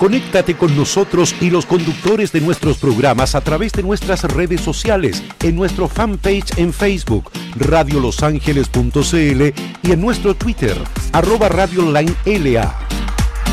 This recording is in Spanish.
Conéctate con nosotros y los conductores de nuestros programas a través de nuestras redes sociales, en nuestro fanpage en Facebook, radiolosangeles.cl, y en nuestro Twitter, @radiolinela.